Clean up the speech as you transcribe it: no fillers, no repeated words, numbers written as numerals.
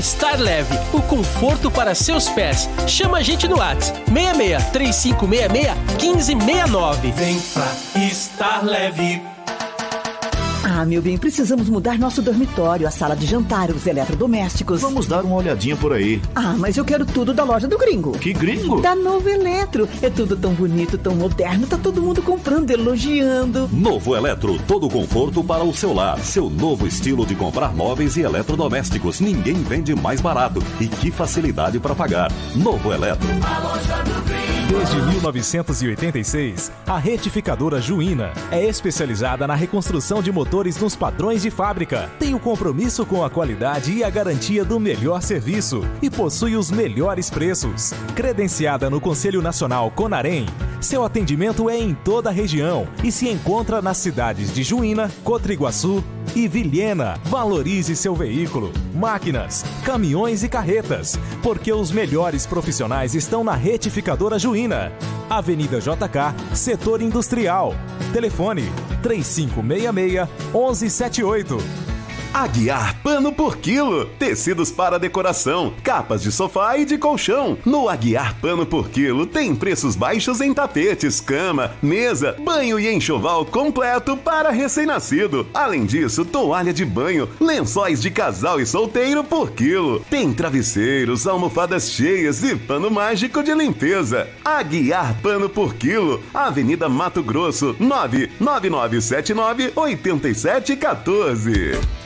Estar Leve, o conforto para seus pés. Chama a gente no WhatsApp 66 3566 1569. Vem pra Estar Leve. Ah, meu bem, precisamos mudar nosso dormitório, a sala de jantar, os eletrodomésticos. Vamos dar uma olhadinha por aí. Ah, mas eu quero tudo da loja do Gringo. Que Gringo? Da Novo Eletro. É tudo tão bonito, tão moderno, tá todo mundo comprando, elogiando. Novo Eletro, todo conforto para o seu lar. Seu novo estilo de comprar móveis e eletrodomésticos. Ninguém vende mais barato. E que facilidade para pagar. Novo Eletro. A loja do Gringo. Desde 1986, a Retificadora Juína é especializada na reconstrução de motores nos padrões de fábrica. Tem o compromisso com a qualidade e a garantia do melhor serviço e possui os melhores preços. Credenciada no Conselho Nacional Conarém, seu atendimento é em toda a região e se encontra nas cidades de Juína, Cotriguaçu e Vilhena. Valorize seu veículo, máquinas, caminhões e carretas, porque os melhores profissionais estão na Retificadora Juína. Avenida JK, Setor Industrial. Telefone 3566-1178. Aguiar Pano por Quilo. Tecidos para decoração, capas de sofá e de colchão. No Aguiar Pano por Quilo tem preços baixos em tapetes, cama, mesa, banho e enxoval completo para recém-nascido. Além disso, toalha de banho, lençóis de casal e solteiro por quilo. Tem travesseiros, almofadas cheias e pano mágico de limpeza. Aguiar Pano por Quilo. Avenida Mato Grosso, 99979-8714.